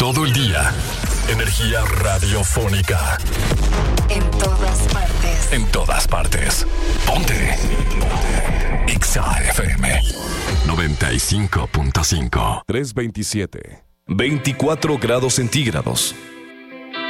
todo el día. Energía radiofónica. En todas partes. En todas partes. Ponte. Exa FM 95.5. 327. 24 grados centígrados.